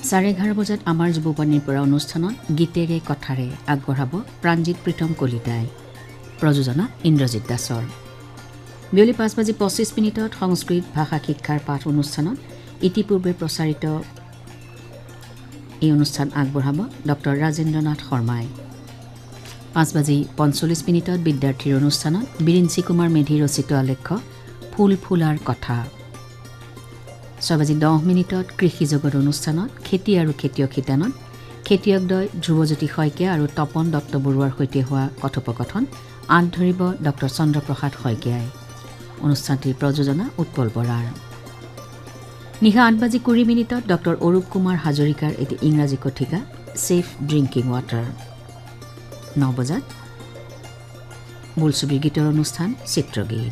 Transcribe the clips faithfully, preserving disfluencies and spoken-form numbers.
চাৰে এঘাৰ বজাত আমাৰ যুৱবাণীৰ পৰা অনুষ্ঠানত গীতেৰে কথাৰে আগবঢ়াব প্ৰাণজিৎ প্ৰীতম কলিতাই। প্ৰযোজনা ইন্দ্ৰজিৎ দাসৰ। বিয়লি পাঁচ বাজি পঁচিছ মিনিটত সংস্কৃত ভাষা শিক্ষাৰ পাঠ অনুষ্ঠানত ইতিপূৰ্বে প্ৰচাৰিত এই অনুষ্ঠান আগবঢ়াব ডক্টৰ ৰাজেন্দ্ৰনাথ শৰ্মাই। পাঁচ বাজি পঞ্চল্লিছ মিনিটত বিদ্যাৰ্থীৰ অনুষ্ঠানত বিৰিঞ্চি কুমাৰ মেধি ৰচিত আলেখ্য ফুল ফুলাৰ কথা। ছয় বাজি দহ মিনিটত কৃষি জগত অনুষ্ঠানত খেতি আৰু খেতিয়ক শিতানত খেতিয়কদ্বয় ধ্ৰুৱজ্যোতি শইকীয়া আৰু তপন দত্ত বৰুৱাৰ সৈতে হোৱা কথোপকথন আঁত ধৰিব ডক্টৰ চন্দ্ৰপ্ৰসাদ শইকীয়াই। অনুষ্ঠানটিৰ প্ৰযোজনা উৎপল বৰাৰ। নিশা আঠ বাজি কুৰি মিনিটত ডক্টৰ অৰূপ কুমাৰ হাজৰিকাৰ এটি ইংৰাজী কথিকা ছেফ ড্ৰিংকিং ৱাটাৰ। ন বজাত বোলছবিৰ গীতৰ অনুষ্ঠান চিত্ৰগীত।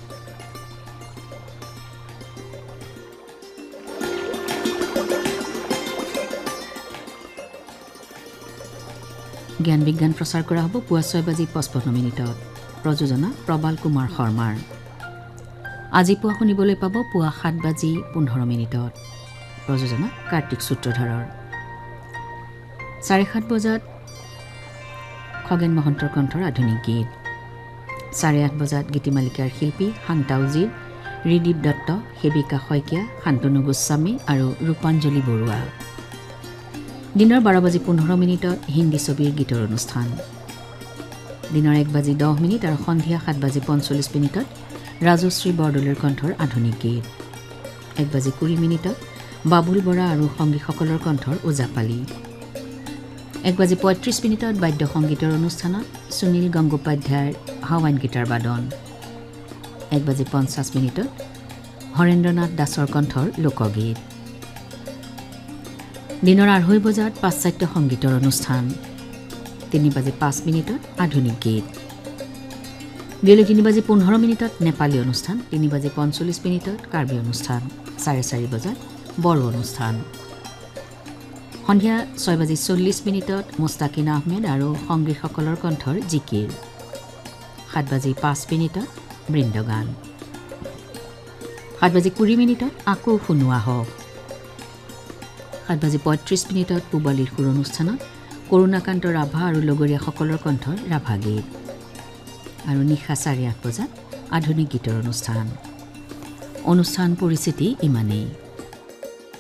জ্ঞান বিজ্ঞান প্ৰচাৰ কৰা হ'ব পুৱা ছয় বাজি পঁচপন্ন মিনিটত। প্ৰযোজনা প্ৰবাল কুমাৰ শৰ্মাৰ। আজি পুৱা শুনিবলৈ পাব পুৱা সাত বাজি পোন্ধৰ মিনিটত। প্ৰযোজনা কাৰ্তিক সূত্ৰধাৰৰ। চাৰে সাত বজাত খগেন মহন্তৰ কণ্ঠৰ আধুনিক গীত। চাৰে আঠ বজাত গীতিমালিকাৰ শিল্পী শান্তাউজীৰ, ৰিদীপ দত্ত, সেবিকা শইকীয়া, শান্তনু গোস্বামী আৰু ৰূপাঞ্জলি বৰুৱা। দিনৰ বাৰ বাজি পোন্ধৰ মিনিটত হিন্দী ছবিৰ গীতৰ অনুষ্ঠান। দিনৰ এক বাজি দহ মিনিট আৰু সন্ধিয়া সাত বাজি পঞ্চল্লিছ মিনিটত ৰাজশ্ৰী বৰদলৈৰ কণ্ঠৰ আধুনিক গীত। এক বাজি কুৰি মিনিটত বাবুল বৰা আৰু সংগীসকলৰ কণ্ঠৰ ওজাপালি। এক বাজি পঁয়ত্ৰিছ মিনিটত বাদ্য সংগীতৰ অনুষ্ঠানত সুনীল গংগোপাধ্যায়ৰ হাৱাইন গীটাৰ বাদন। এক বাজি পঞ্চাছ মিনিটত হৰেন্দ্ৰনাথ দাসৰ কণ্ঠৰ লোকগীত। দিনৰ আঢ়ৈ বজাত পাশ্চাত্য সংগীতৰ অনুষ্ঠান। তিনি বাজি পাঁচ মিনিটত আধুনিক গীত। বিয়লি তিনি বাজি পোন্ধৰ মিনিটত নেপালী অনুষ্ঠান। তিনি বাজি পঞ্চল্লিছ মিনিটত কাৰ্বি অনুষ্ঠান। চাৰে চাৰি বজাত বড়ো অনুষ্ঠান। সন্ধিয়া ছয় বাজি চল্লিছ মিনিটত মুস্তাকিন আহমেদ আৰু সংগীসকলৰ কণ্ঠৰ জিকিৰ। সাত বাজি পাঁচ মিনিটত বৃন্দগান। সাত বাজি কুৰি মিনিটত আকৌ শুনোৱা হওক। সাত বাজি পঁয়ত্ৰিছ মিনিটত পূবালীৰ সুৰ অনুষ্ঠানত কৰুণাকান্ত ৰাভা আৰু লগৰীয়াসকলৰ কণ্ঠৰ ৰাভা গীত। আৰু নিশা চাৰে আঠ বজাত আধুনিক গীতৰ অনুষ্ঠান। অনুষ্ঠান পৰিস্থিতি ইমানেই।